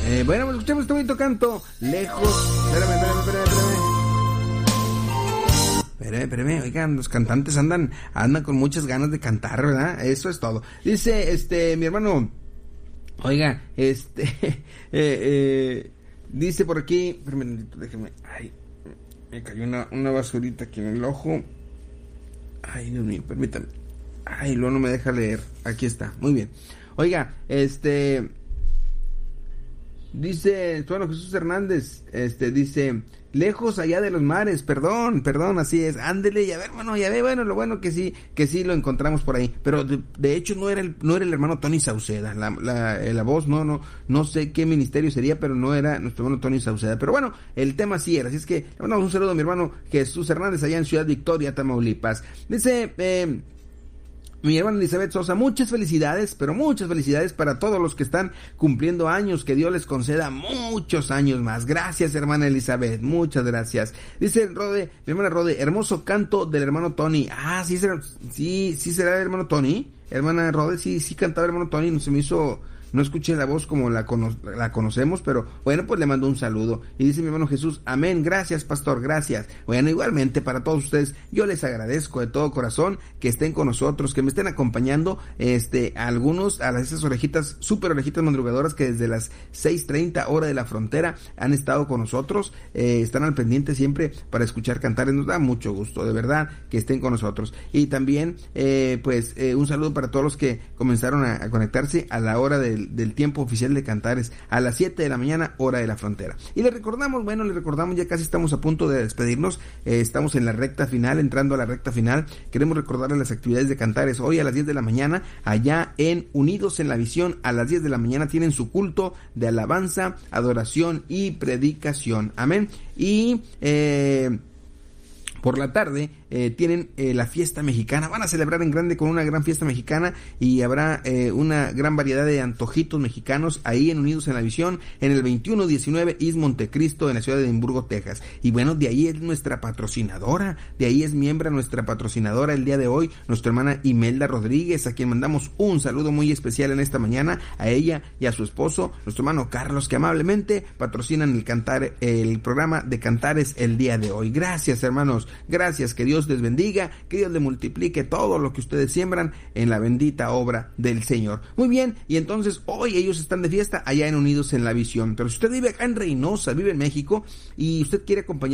Bueno, pues escuchemos este bonito canto. Lejos. Espérame, oigan, los cantantes andan con muchas ganas de cantar, ¿verdad? Eso es todo. Dice, mi hermano, oiga, dice por aquí, espérame, déjeme, ay, me cayó una basurita aquí en el ojo. Ay, Dios mío, permítame. Ay, luego no me deja leer. Aquí está, muy bien. Oiga, dice, bueno, Jesús Hernández, dice, lejos allá de los mares, perdón, así es, ándele, ya ve, hermano, ya ve, bueno, lo bueno que sí lo encontramos por ahí, pero de hecho no era el hermano Tony Sauceda, la voz, no sé qué ministerio sería, pero no era nuestro hermano Tony Sauceda, pero bueno, el tema sí era, así es que, le mandamos un saludo a mi hermano Jesús Hernández allá en Ciudad Victoria, Tamaulipas. Dice, mi hermana Elizabeth Sosa, muchas felicidades, pero muchas felicidades para todos los que están cumpliendo años, que Dios les conceda muchos años más. Gracias, hermana Elizabeth, muchas gracias. Dice mi hermana Rode, hermoso canto del hermano Tony. Ah, sí será el hermano Tony. Hermana Rode, sí cantaba el hermano Tony, no se me hizo... No escuché la voz como la conocemos, pero bueno, pues le mando un saludo. Y dice mi hermano Jesús, amén, gracias pastor, gracias. Bueno, igualmente para todos ustedes, yo les agradezco de todo corazón que estén con nosotros, que me estén acompañando, algunos, esas orejitas, súper orejitas madrugadoras que desde las 6:30 hora de la frontera han estado con nosotros, están al pendiente siempre para escuchar cantares, nos da mucho gusto, de verdad, que estén con nosotros. Y también, un saludo para todos los que comenzaron a conectarse a la hora del tiempo oficial de cantares, a las 7 de la mañana, hora de la frontera. Y les recordamos, ya casi estamos a punto de despedirnos, estamos en la recta final, entrando a la recta final. Queremos recordarles las actividades de cantares. Hoy a las 10 de la mañana, allá en Unidos en la Visión, a las 10 de la mañana tienen su culto de alabanza, adoración y predicación. Amén. Y por la tarde tienen la fiesta mexicana, van a celebrar en grande con una gran fiesta mexicana y habrá una gran variedad de antojitos mexicanos ahí en Unidos en la Visión, en el 2119 East Montecristo, en la ciudad de Edimburgo, Texas. Y bueno, de ahí es nuestra patrocinadora, de ahí es miembro nuestra patrocinadora el día de hoy, nuestra hermana Imelda Rodríguez, a quien mandamos un saludo muy especial en esta mañana, a ella y a su esposo, nuestro hermano Carlos, que amablemente patrocinan el programa de Cantares el día de hoy. Gracias, hermanos, gracias, que Dios les bendiga, que Dios les multiplique todo lo que ustedes siembran en la bendita obra del Señor. Muy bien, y entonces hoy ellos están de fiesta allá en Unidos en la Visión, pero si usted vive acá en Reynosa, vive en México y usted quiere acompañar